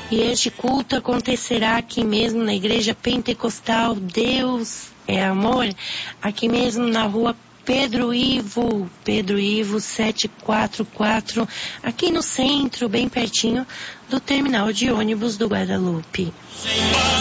E este culto acontecerá aqui mesmo na Igreja Pentecostal Deus é Amor, aqui mesmo na rua Pedro Ivo 744, aqui no centro, bem pertinho do terminal de ônibus do Guadalupe.